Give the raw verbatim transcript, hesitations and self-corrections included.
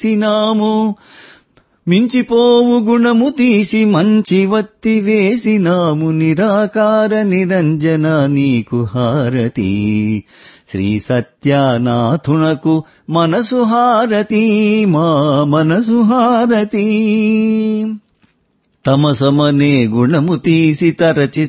సినాము మించిపోవు గుణము తీసి మంచి వత్తి వేసినాము నిరాకార నిరంజన నీకు హారతి శ్రీ సత్యనాథునకు మనసు హారతి మా మనసు హారతి తమసమనే గుణము తీసి తరచి